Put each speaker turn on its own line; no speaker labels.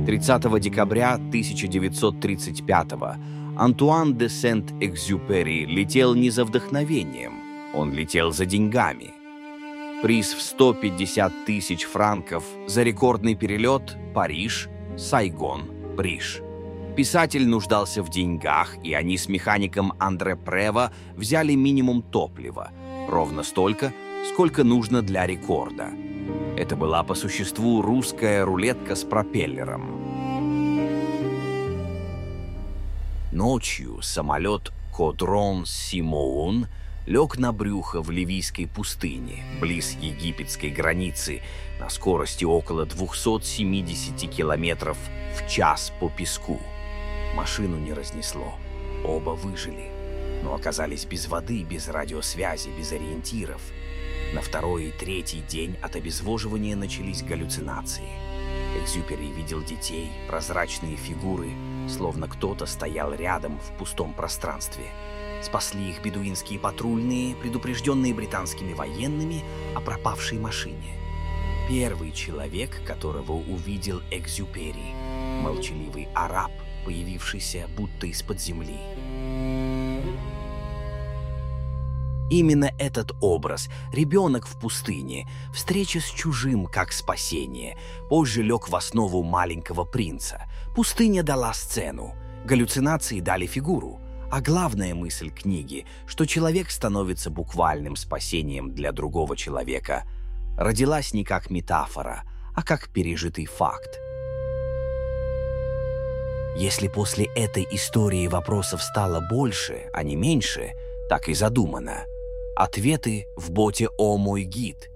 30 декабря 1935 Антуан де Сент-Экзюпери летел не за вдохновением, он летел за деньгами. Приз в 150 тысяч франков за рекордный перелет Париж, Сайгон, Бриш. Писатель нуждался в деньгах, и они с механиком Андре Прево взяли минимум топлива, ровно столько, сколько нужно для рекорда. Это была по существу русская рулетка с пропеллером. Ночью самолет «Кодрон Симоун» лег на брюхо в ливийской пустыне, близ египетской границы, на скорости около 270 километров в час по песку. Машину не разнесло. Оба выжили, но оказались без воды, без радиосвязи, без ориентиров. На второй и третий день от обезвоживания начались галлюцинации. Экзюпери видел детей, прозрачные фигуры, словно кто-то стоял рядом в пустом пространстве. Спасли их бедуинские патрульные, предупрежденные британскими военными о пропавшей машине. Первый человек, которого увидел Экзюпери, молчаливый араб, появившийся будто из-под земли. Именно этот образ, ребенок в пустыне, встреча с чужим как спасение, позже лег в основу «Маленького принца». Пустыня дала сцену, галлюцинации дали фигуру, а главная мысль книги, что человек становится буквальным спасением для другого человека, родилась не как метафора, а как пережитый факт. Если после этой истории вопросов стало больше, а не меньше, так и задумано. Ответы в боте «О мой гид».